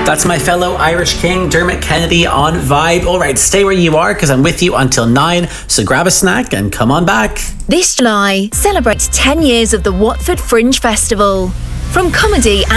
That's my fellow Irish king, Dermot Kennedy, on Vibe. All right, stay where you are because I'm with you until 9. So grab a snack and come on back. This July, celebrate 10 years of the Watford Fringe Festival. From comedy